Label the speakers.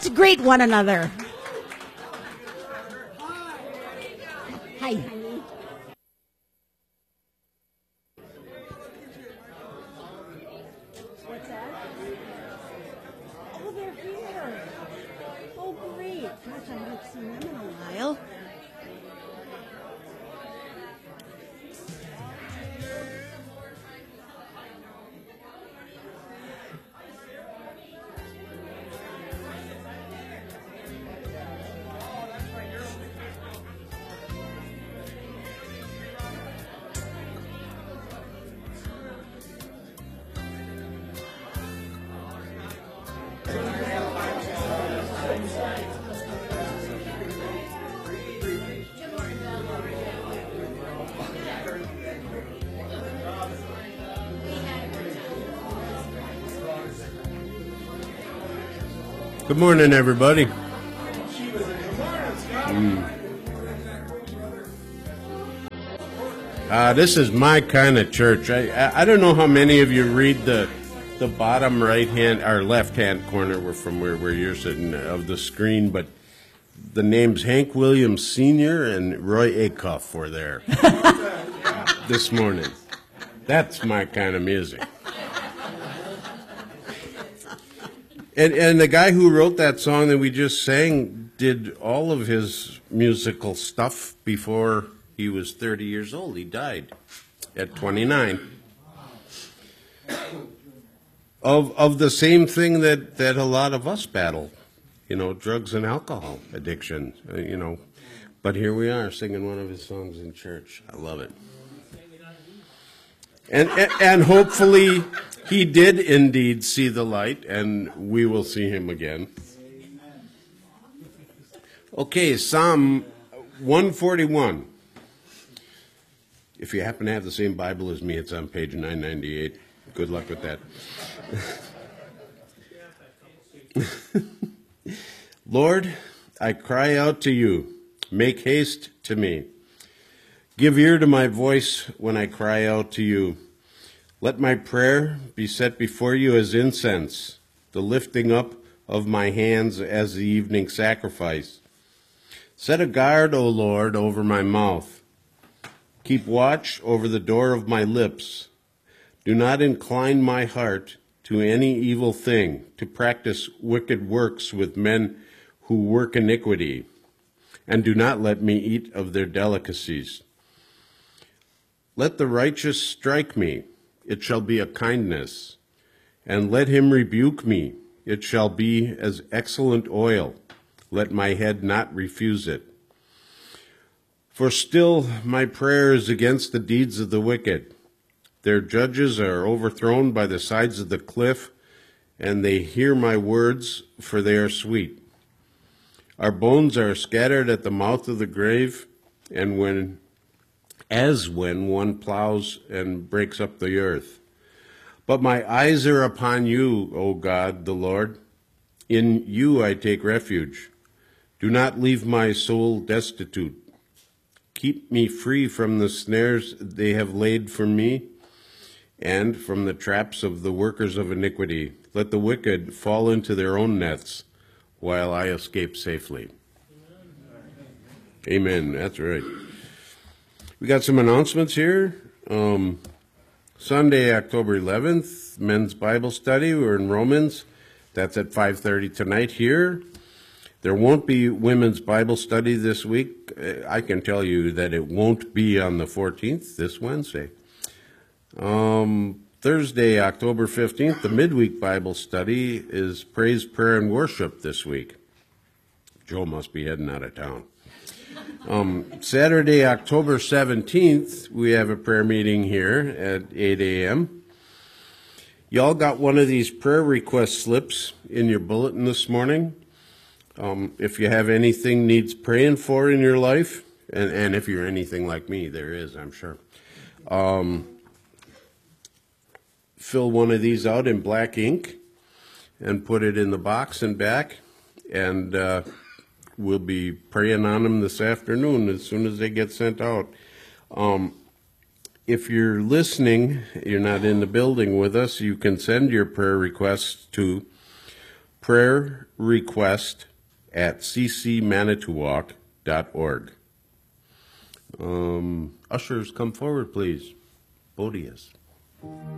Speaker 1: Let's greet one another. Hi. What's that? Oh, they're here. Oh, great. Gosh, I haven't seen them in a while.
Speaker 2: Good morning, everybody. This is my kind of church. I don't know how many of you read the bottom right-hand or left-hand corner from where you're sitting of the screen, but the names Hank Williams Sr. and Roy Acuff were there this morning. That's my kind of music. And the guy who wrote that song that we just sang did all of his musical stuff before he was 30 years old. He died at 29. Of the same thing that a lot of us battle, drugs and alcohol addiction, But here we are singing one of his songs in church. I love it. And hopefully he did indeed see the light, and we will see him again. Okay, Psalm 141. If you happen to have the same Bible as me, it's on page 998. Good luck with that. Lord, I cry out to you. Make haste to me. Give ear to my voice when I cry out to you. Let my prayer be set before you as incense, the lifting up of my hands as the evening sacrifice. Set a guard, O Lord, over my mouth. Keep watch over the door of my lips. Do not incline my heart to any evil thing, to practice wicked works with men who work iniquity, and do not let me eat of their delicacies. Let the righteous strike me, it shall be a kindness, and let him rebuke me, it shall be as excellent oil. Let my head not refuse it. For still my prayer is against the deeds of the wicked. Their judges are overthrown by the sides of the cliff, and they hear my words, for they are sweet. Our bones are scattered at the mouth of the grave, and when one plows and breaks up the earth. But my eyes are upon you, O God, the Lord. In you I take refuge. Do not leave my soul destitute. Keep me free from the snares they have laid for me, and from the traps of the workers of iniquity. Let the wicked fall into their own nets, while I escape safely. Amen. That's right. We got some announcements here. Sunday, October 11th, men's Bible study. We're in Romans. That's at 5:30 tonight here. There won't be women's Bible study this week. I can tell you that it won't be on the 14th, this Wednesday. Thursday, October 15th, the midweek Bible study is praise, prayer, and worship this week. Joe must be heading out of town. Saturday, October 17th, we have a prayer meeting here at 8 a.m. Y'all got one of these prayer request slips in your bulletin this morning. If you have anything needs praying for in your life, and if you're anything like me, there is, I'm sure. Fill one of these out in black ink and put it in the box and back, and we'll be praying on them this afternoon as soon as they get sent out. If you're listening, you're not in the building with us, you can send your prayer requests to prayer request at ccmanitowoc.org. Ushers, come forward, please. Bodius.